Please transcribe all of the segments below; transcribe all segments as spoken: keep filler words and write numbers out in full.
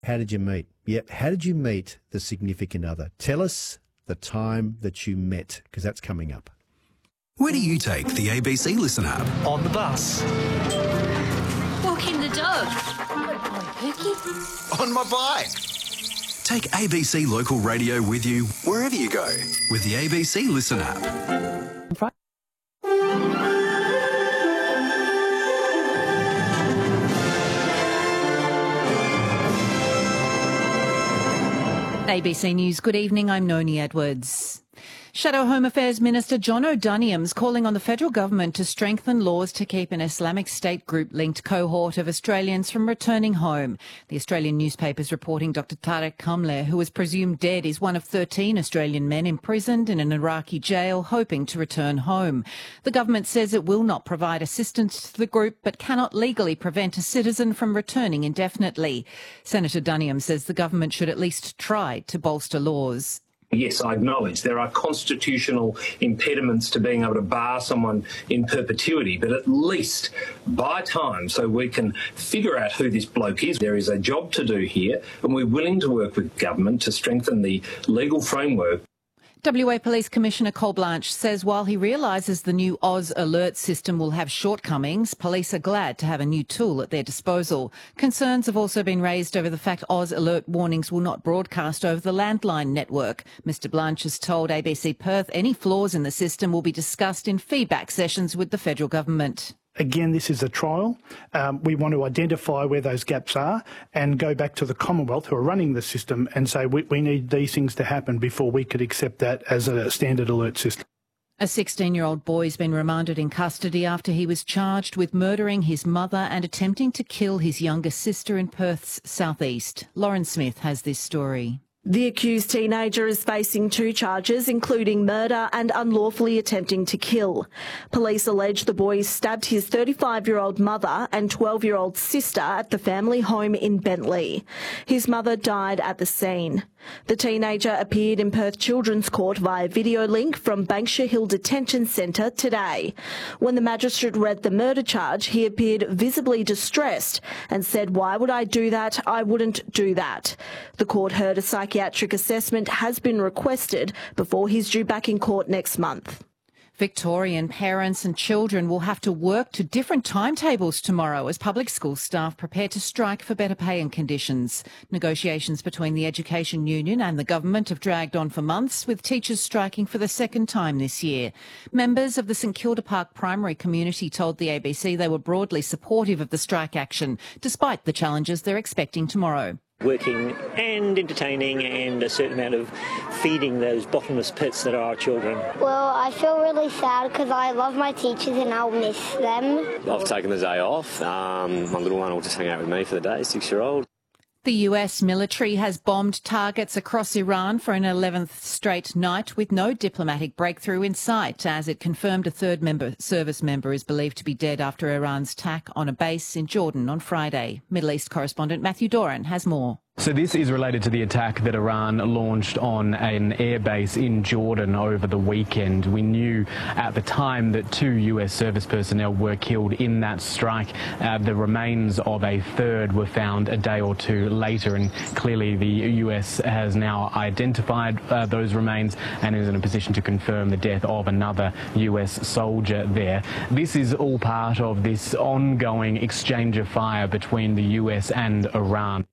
How did you meet? Yep. How did you meet the significant other? Tell us the time that you met, because that's coming up. Where do you take the A B C Listen app? On the bus. Walking the dog. Pookie. On my bike. Take A B C Local Radio with you wherever you go with the A B C Listen app. A B C News, good evening, I'm Noni Edwards. Shadow Home Affairs Minister John O'Doniam's calling on the federal government to strengthen laws to keep an Islamic State group-linked cohort of Australians from returning home. The Australian newspapers reporting Doctor Tarek Kamler, who was presumed dead, is one of thirteen Australian men imprisoned in an Iraqi jail hoping to return home. The government says it will not provide assistance to the group but cannot legally prevent a citizen from returning indefinitely. Senator Duniam says the government should at least try to bolster laws. Yes, I acknowledge there are constitutional impediments to being able to bar someone in perpetuity, but at least buy time so we can figure out who this bloke is. There is a job to do here, and we're willing to work with government to strengthen the legal framework. W A Police Commissioner Col Blanche says while he realises the new Oz Alert system will have shortcomings, police are glad to have a new tool at their disposal. Concerns have also been raised over the fact Oz Alert warnings will not broadcast over the landline network. Mister Blanche has told A B C Perth any flaws in the system will be discussed in feedback sessions with the federal government. Again, this is a trial. Um, we want to identify where those gaps are and go back to the Commonwealth who are running the system and say we, we need these things to happen before we could accept that as a standard alert system. A sixteen-year-old boy has been remanded in custody after he was charged with murdering his mother and attempting to kill his younger sister in Perth's southeast. Lauren Smith has this story. The accused teenager is facing two charges, including murder and unlawfully attempting to kill. Police allege the boy stabbed his thirty-five-year-old mother and twelve-year-old sister at the family home in Bentley. His mother died at the scene. The teenager appeared in Perth Children's Court via video link from Banksia Hill Detention Centre today. When the magistrate read the murder charge, he appeared visibly distressed and said, "Why would I do that? I wouldn't do that." The court heard a psychiatric assessment has been requested before he's due back in court next month. Victorian parents and children will have to work to different timetables tomorrow as public school staff prepare to strike for better pay and conditions. Negotiations between the Education Union and the government have dragged on for months, with teachers striking for the second time this year. Members of the St Kilda Park primary community told the A B C they were broadly supportive of the strike action, despite the challenges they're expecting tomorrow. Working and entertaining and a certain amount of feeding those bottomless pits that are our children. Well, I feel really sad because I love my teachers and I'll miss them. I've taken the day off. Um, my little one will just hang out with me for the day, six-year-old. The U S military has bombed targets across Iran for an eleventh straight night with no diplomatic breakthrough in sight, as it confirmed a third member, service member is believed to be dead after Iran's attack on a base in Jordan on Friday. Middle East correspondent Matthew Doran has more. So this is related to the attack that Iran launched on an airbase in Jordan over the weekend. We knew at the time that two U S service personnel were killed in that strike. Uh, the remains of a third were found a day or two later, and clearly the U S has now identified uh, those remains and is in a position to confirm the death of another U S soldier there. This is all part of this ongoing exchange of fire between the U S and Iran.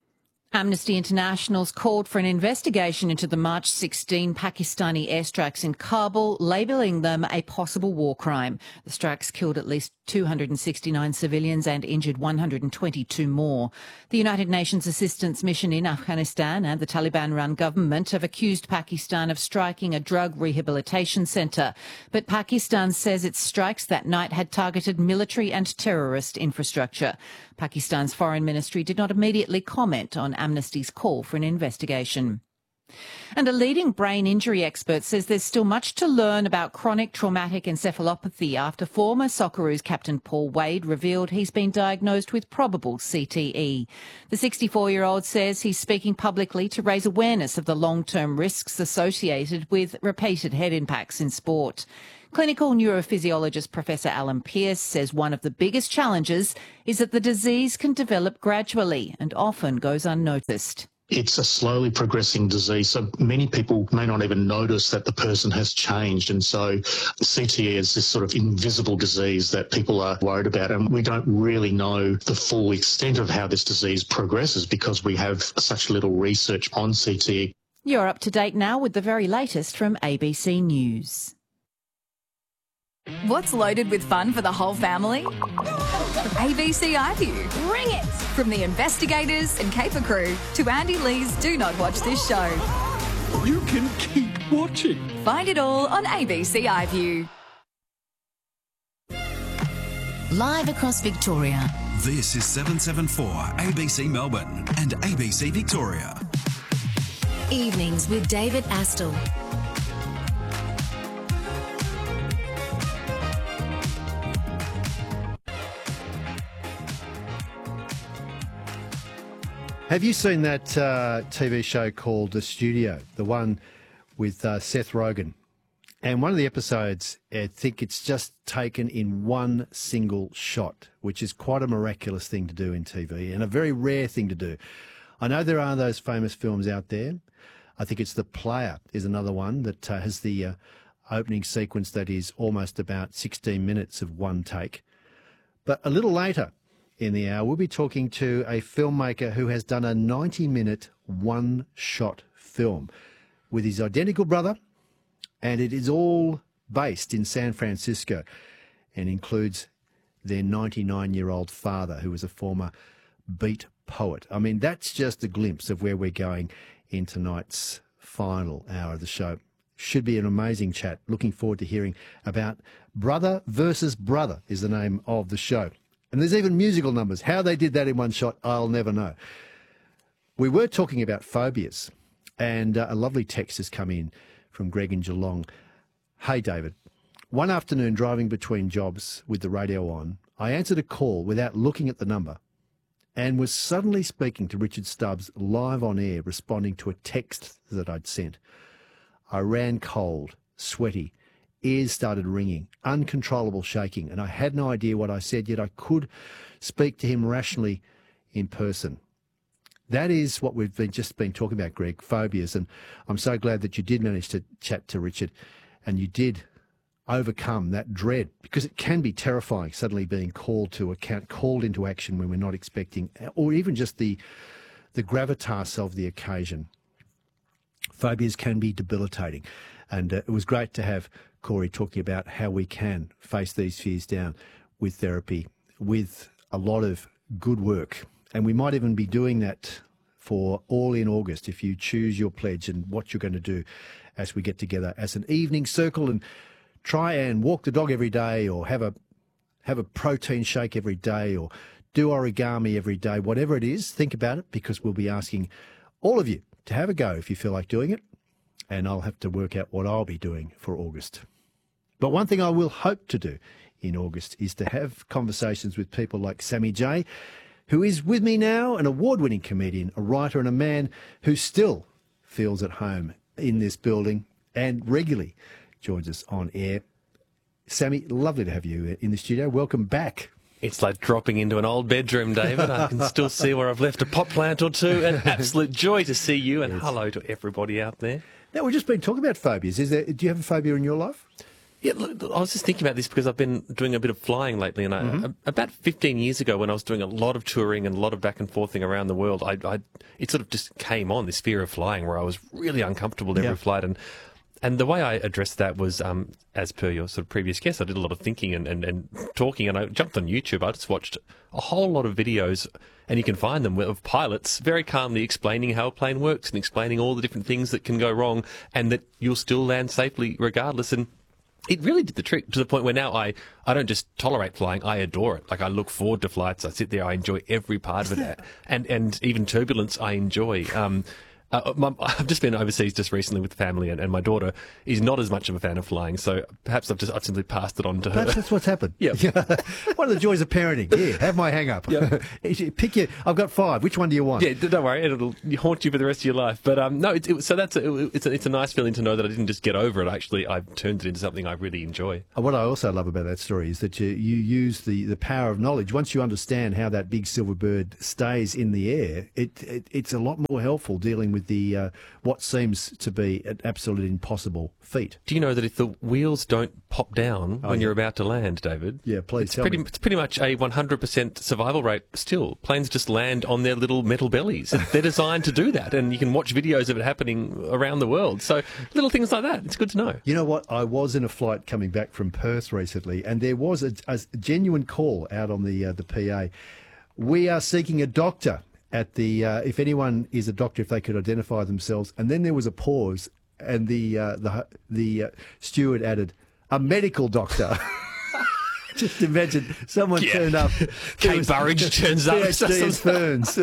Amnesty International's called for an investigation into the March sixteenth Pakistani airstrikes in Kabul, labelling them a possible war crime. The strikes killed at least two hundred sixty-nine civilians and injured one hundred twenty-two more. The United Nations Assistance Mission in Afghanistan and the Taliban-run government have accused Pakistan of striking a drug rehabilitation centre. But Pakistan says its strikes that night had targeted military and terrorist infrastructure. Pakistan's foreign ministry did not immediately comment on Amnesty's call for an investigation. And a leading brain injury expert says there's still much to learn about chronic traumatic encephalopathy after former Socceroos captain Paul Wade revealed he's been diagnosed with probable C T E. The sixty-four-year-old says he's speaking publicly to raise awareness of the long-term risks associated with repeated head impacts in sport. Clinical neurophysiologist Professor Alan Pearce says one of the biggest challenges is that the disease can develop gradually and often goes unnoticed. It's a slowly progressing disease, so many people may not even notice that the person has changed. And so C T E is this sort of invisible disease that people are worried about, and we don't really know the full extent of how this disease progresses because we have such little research on C T E. You're up to date now with the very latest from A B C News. What's loaded with fun for the whole family? A B C iView. Bring it! From the investigators and caper crew to Andy Lee's Do Not Watch This Show. You can keep watching. Find it all on A B C iView. Live across Victoria. This is seven seven four A B C Melbourne and A B C Victoria. Evenings with David Astle. Have you seen that uh, T V show called The Studio, the one with uh, Seth Rogen? And one of the episodes, I think it's just taken in one single shot, which is quite a miraculous thing to do in T V and a very rare thing to do. I know there are those famous films out there. I think it's The Player is another one that uh, has the uh, opening sequence that is almost about sixteen minutes of one take. But a little later in the hour, we'll be talking to a filmmaker who has done a ninety-minute one-shot film with his identical brother, and it is all based in San Francisco and includes their ninety-nine-year-old father, who was a former beat poet. I mean, that's just a glimpse of where we're going in tonight's final hour of the show. Should be an amazing chat. Looking forward to hearing about Brother versus Brother is the name of the show. And there's even musical numbers. How they did that in one shot, I'll never know. We were talking about phobias, and uh, a lovely text has come in from Greg in Geelong. Hey, David. One afternoon driving between jobs with the radio on, I answered a call without looking at the number and was suddenly speaking to Richard Stubbs live on air, responding to a text that I'd sent. I ran cold, sweaty, ears started ringing, uncontrollable shaking, and I had no idea what I said, yet I could speak to him rationally in person. That is what we've been just been talking about, Greg, phobias, and I'm so glad that you did manage to chat to Richard and you did overcome that dread, because it can be terrifying suddenly being called to account, called into action when we're not expecting, or even just the the gravitas of the occasion. Phobias can be debilitating, and uh, it was great to have Corey talking about how we can face these fears down with therapy, with a lot of good work. And we might even be doing that for all in August if you choose your pledge and what you're going to do as we get together as an evening circle and try and walk the dog every day, or have a have a protein shake every day, or do origami every day. Whatever it is, think about it, because we'll be asking all of you to have a go if you feel like doing it. And I'll have to work out what I'll be doing for August. But one thing I will hope to do in August is to have conversations with people like Sammy J, who is with me now, an award-winning comedian, a writer, and a man who still feels at home in this building and regularly joins us on air. Sammy, lovely to have you in the studio. Welcome back. It's like dropping into an old bedroom, David. I can still see where I've left a pot plant or two. An absolute joy to see you, and hello to everybody out there. Now, we've just been talking about phobias. Is there, do you have a phobia in your life? Yeah, look, I was just thinking about this because I've been doing a bit of flying lately, and I, Mm-hmm. about fifteen years ago, when I was doing a lot of touring and a lot of back and forthing around the world, I, I it sort of just came on, this fear of flying, where I was really uncomfortable in every Yeah. flight. And and the way I addressed that was, um, as per your sort of previous guest, I did a lot of thinking and, and, and talking, and I jumped on YouTube. I just watched a whole lot of videos, and you can find them, of pilots very calmly explaining how a plane works and explaining all the different things that can go wrong and that you'll still land safely regardless. And it really did the trick, to the point where now I, I don't just tolerate flying, I adore it. Like, I look forward to flights. I sit there, I enjoy every part of it. And, and even turbulence, I enjoy. Um, Uh, my, I've just been overseas just recently with family, and, and my daughter is not as much of a fan of flying, so perhaps I've just I've simply passed it on to her. Perhaps that's what's happened. Yeah. One of the joys of parenting. Here, have my hang up. Yep. Pick your. I've got five. Which one do you want? Yeah, don't worry, it'll haunt you for the rest of your life. But um, no, it, it, so that's a, it, it's a, it's a nice feeling to know that I didn't just get over it. Actually, I've turned it into something I really enjoy. What I also love about that story is that you, you use the, the power of knowledge. Once you understand how that big silver bird stays in the air, it, it it's a lot more helpful dealing with the uh, what seems to be an absolute impossible feat. Do you know that if the wheels don't pop down Oh, when yeah. you're about to land, David? Yeah, please it's tell pretty, me. It's pretty much a one hundred percent survival rate still. Planes just land on their little metal bellies. They're designed to do that, and you can watch videos of it happening around the world. So little things like that, it's good to know. You know what? I was in a flight coming back from Perth recently, and there was a, a genuine call out on the uh, the P A. We are seeking a doctor at the. Uh, if anyone is a doctor, if they could identify themselves. And then there was a pause, and the uh, the the uh, steward added, "A medical doctor." Just imagine someone Yeah. turned up. Kate Burridge turns up. PhD in ferns.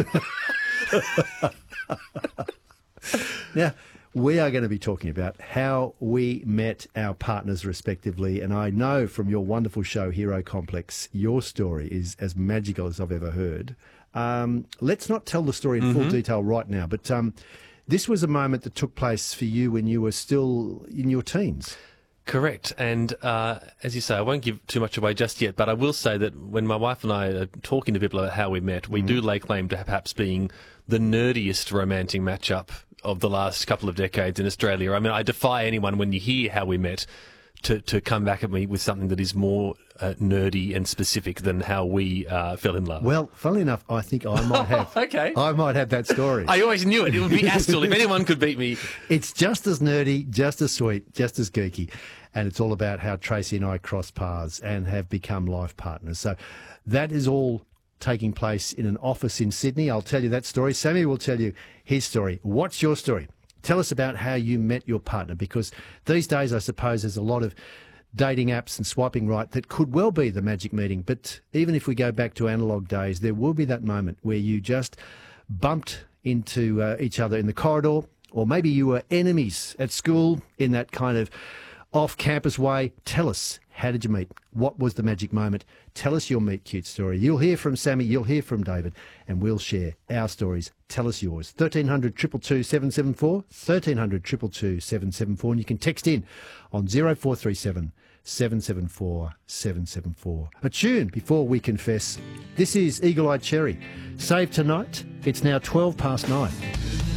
Now, we are going to be talking about how we met our partners respectively, and I know from your wonderful show, Hero Complex, your story is as magical as I've ever heard. Um, let's not tell the story in full Mhm. detail right now, but um, this was a moment that took place for you when you were still in your teens. Correct. And uh, as you say, I won't give too much away just yet, but I will say that when my wife and I are talking to people about how we met, we do lay claim to perhaps being the nerdiest romantic matchup of the last couple of decades in Australia. I mean, I defy anyone when you hear how we met to, to come back at me with something that is more uh, nerdy and specific than how we uh, fell in love. Well, funnily enough, I think I might have. Okay. I might have that story. I always knew it. It would be Astle. If anyone could beat me. It's just as nerdy, just as sweet, just as geeky. And it's all about how Tracy and I crossed paths and have become life partners. So that is all taking place in an office in Sydney. I'll tell you that story. Sammy will tell you his story. What's your story? Tell us about how you met your partner, because these days, I suppose, there's a lot of dating apps and swiping right that could well be the magic meeting. But even if we go back to analogue days, there will be that moment where you just bumped into uh, each other in the corridor, or maybe you were enemies at school in that kind of off-campus way. Tell us, how did you meet? What was the magic moment? Tell us your meet cute story. You'll hear from Sammy, you'll hear from David, and we'll share our stories. Tell us yours. thirteen hundred, two two two, seven seven four, thirteen hundred, two two two, seven seven four, and you can text in on zero four three seven, seven seven four, seven seven four. A tune before we confess. This is Eagle Eye Cherry. Save tonight. It's now twelve past nine.